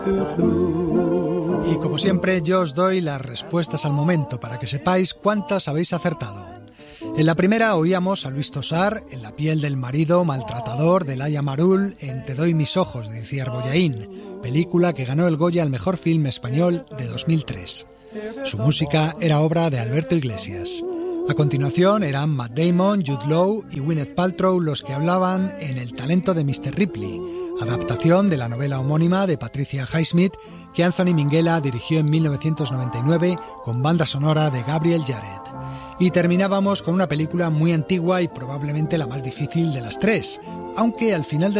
Y como siempre, yo os doy las respuestas al momento para que sepáis cuántas habéis acertado. En la primera oíamos a Luis Tosar en La piel del marido maltratador de Laia Marul en Te doy mis ojos de Itziar Bollaín, película que ganó el Goya al mejor film español de 2003. Su música era obra de Alberto Iglesias. A continuación eran Matt Damon, Jude Law y Gwyneth Paltrow los que hablaban en El talento de Mr. Ripley, adaptación de la novela homónima de Patricia Highsmith que Anthony Minghella dirigió en 1999 con banda sonora de Gabriel Yared. Y terminábamos con una película muy antigua y probablemente la más difícil de las tres, aunque al final del